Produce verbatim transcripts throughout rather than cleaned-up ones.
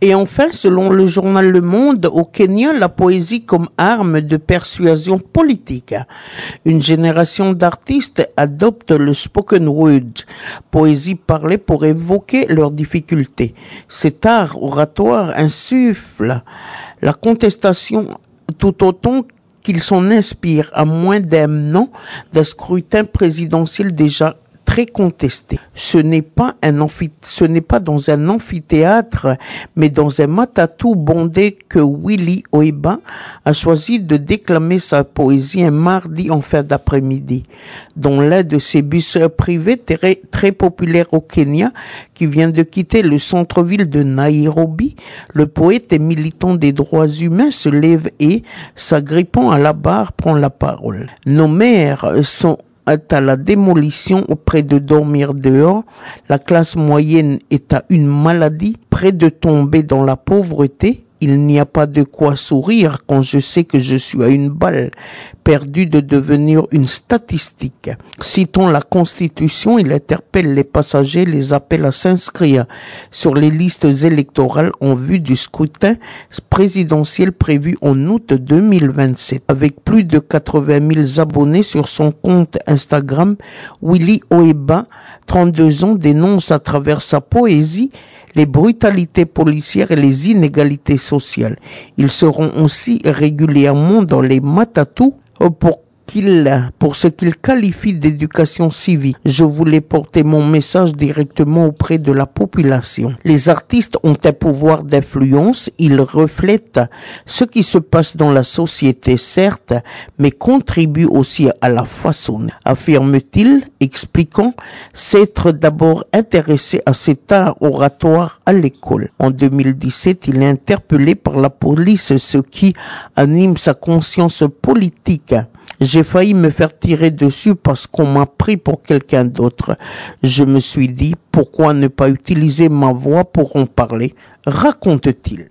Et enfin, selon le journal Le Monde, au Kenya, la poésie comme arme de persuasion politique. Une génération d'artistes adopte le spoken word, poésie parlée pour évoquer leurs difficultés. Cet art oratoire insuffle la contestation tout autant qu'il s'en inspire à moins d'un an d'un scrutin présidentiel déjà très contesté. Ce n'est pas un amphi, ce n'est pas dans un amphithéâtre, mais dans un matatu bondé que Willie Oeba a choisi de déclamer sa poésie un mardi en fin d'après-midi. Dans l'un de ses bus privés très, très populaires au Kenya, qui vient de quitter le centre-ville de Nairobi, le poète et militant des droits humains se lève et, s'agrippant à la barre, prend la parole. Nos mères sont à la démolition, près de dormir dehors, la classe moyenne est à une maladie, près de tomber dans la pauvreté. Il n'y a pas de quoi sourire quand je sais que je suis à une balle perdue de devenir une statistique. Citons la Constitution, il interpelle les passagers, les appelle à s'inscrire sur les listes électorales en vue du scrutin présidentiel prévu en août deux mille vingt-sept. Avec plus de quatre-vingt mille abonnés sur son compte Instagram, Willie Oeba, trente-deux ans, dénonce à travers sa poésie les brutalités policières et les inégalités sociales. Ils seront aussi régulièrement dans les matatus pour qu'il, pour ce qu'il qualifie d'éducation civique. Je voulais porter mon message directement auprès de la population. Les artistes ont un pouvoir d'influence, ils reflètent ce qui se passe dans la société, certes, mais contribuent aussi à la façonner, affirme-t-il, expliquant s'être d'abord intéressé à cet art oratoire à l'école. En deux mille dix-sept, il est interpellé par la police, ce qui anime sa conscience politique. J'ai failli me faire tirer dessus parce qu'on m'a pris pour quelqu'un d'autre. Je me suis dit, pourquoi ne pas utiliser ma voix pour en parler, raconte-t-il.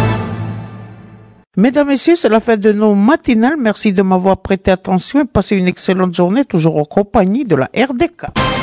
Mesdames et messieurs, c'est la fin de nos matinales. Merci de m'avoir prêté attention et passez une excellente journée, toujours en compagnie de la R D K.